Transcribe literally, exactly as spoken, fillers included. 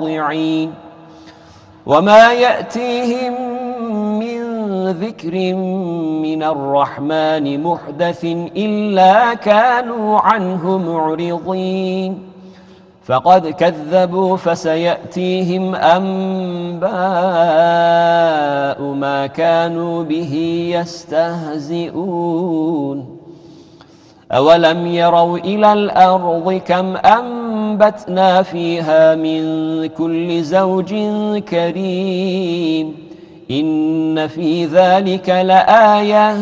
خاضعين وما يأتيهم من ذكر من الرحمن محدث إلا كانوا عنه معرضين فقد كذبوا فسيأتيهم أنباء ما كانوا به يستهزئون أولم يروا إلى الأرض كم أنبتنا فيها من كل زوج كريم إن في ذلك لآية